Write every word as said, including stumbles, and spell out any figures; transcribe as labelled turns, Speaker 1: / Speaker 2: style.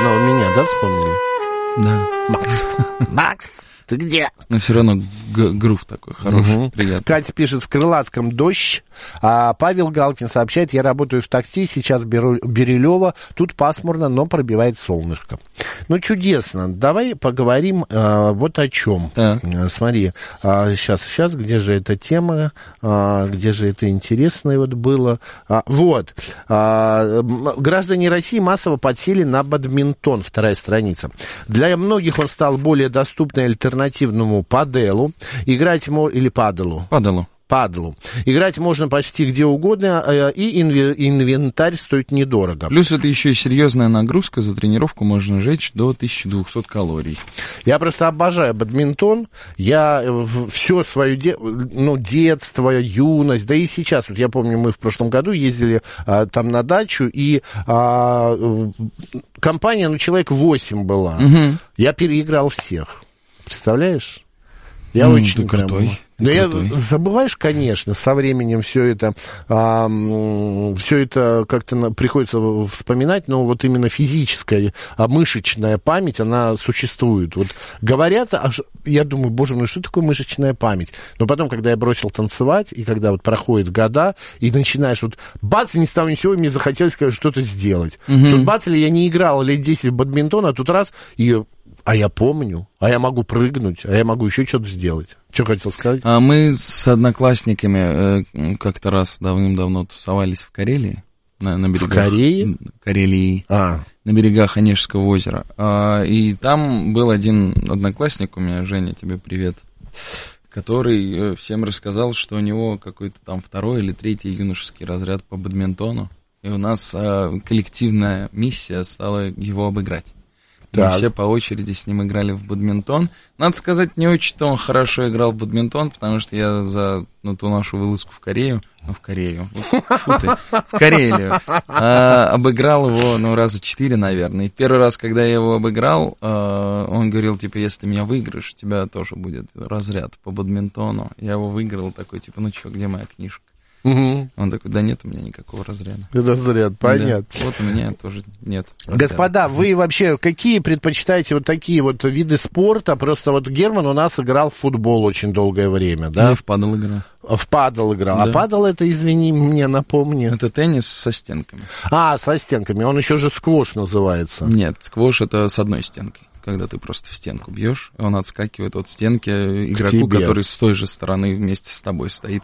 Speaker 1: Но меня, да, вспомнили?
Speaker 2: Да.
Speaker 1: Макс. Макс, ты где?
Speaker 2: Но все равно г- грув такой хороший, угу. Приятный.
Speaker 1: Катя пишет, в Крылатском дождь. А Павел Галкин сообщает, я работаю в такси, сейчас беру Бирюлево, тут пасмурно, но пробивает солнышко. Ну, чудесно. Давай поговорим а, вот о чем.
Speaker 2: Да.
Speaker 1: Смотри, а, сейчас, сейчас, где же эта тема, а, где же это интересное вот было. А, вот. А, граждане России массово подсели на бадминтон, вторая страница. Для многих он стал более доступным альтернативному паделу. Играть мо... или паделу.
Speaker 2: Паделу.
Speaker 1: Падлу. Играть можно почти где угодно, и инвентарь стоит недорого.
Speaker 2: Плюс это еще и серьезная нагрузка, за тренировку можно жечь до тысяча двести калорий.
Speaker 1: Я просто обожаю бадминтон. Я все свое де... ну, детство, юность, да и сейчас. Вот я помню, мы в прошлом году ездили а, там на дачу, и а, компания, ну, человек восемь была. Угу. Я переиграл всех. Представляешь? Я
Speaker 2: ну,
Speaker 1: очень
Speaker 2: ты крутой.
Speaker 1: Прям... Но я, забываешь, конечно, со временем все это, а, все это как-то приходится вспоминать, но вот именно физическая, а мышечная память, она существует. Вот говорят, аж, я думаю, боже мой, что такое мышечная память? Но потом, когда я бросил танцевать, и когда вот проходят года, и начинаешь вот, бац, и ни с того ни с сего, мне захотелось что-то сделать. Угу. Тут бац, или я не играл лет десять в бадминтон, а тут раз, и... А я помню, а я могу прыгнуть, а я могу еще что-то сделать. Что хотел сказать?
Speaker 2: А мы с одноклассниками э, как-то раз давным-давно тусовались в Карелии. На, на берегах,
Speaker 1: в Корее?
Speaker 2: Карелии.
Speaker 1: А.
Speaker 2: На берегах Онежского озера. А, и там был один одноклассник у меня, Женя, тебе привет, который всем рассказал, что у него какой-то там второй или третий юношеский разряд по бадминтону. И у нас а, коллективная миссия стала его обыграть. Мы все по очереди с ним играли в бадминтон. Надо сказать, не очень-то он хорошо играл в бадминтон, потому что я за ну, ту нашу вылазку в Корею, ну, в Корею, фу ты, в Карелию, а, обыграл его, ну, раза четыре, наверное. И первый раз, когда я его обыграл, а, он говорил, типа, если ты меня выиграешь, у тебя тоже будет разряд по бадминтону. Я его выиграл, такой, типа, ну что, где моя книжка? Угу. Он такой, да нет у меня никакого разряда.
Speaker 1: Разряд, понятно.
Speaker 2: Да, вот у меня тоже нет разряда.
Speaker 1: Господа, вы вообще какие предпочитаете вот такие вот виды спорта? Просто вот Герман у нас играл в футбол очень долгое время, да?
Speaker 2: Я в падл играл.
Speaker 1: В падл играл. Да. А падл это, извини, мне напомни.
Speaker 2: Это теннис со стенками.
Speaker 1: А, со стенками. Он еще же сквош называется.
Speaker 2: Нет, сквош это с одной стенкой. Когда ты просто в стенку бьешь, он отскакивает от стенки игроку, который с той же стороны вместе с тобой стоит.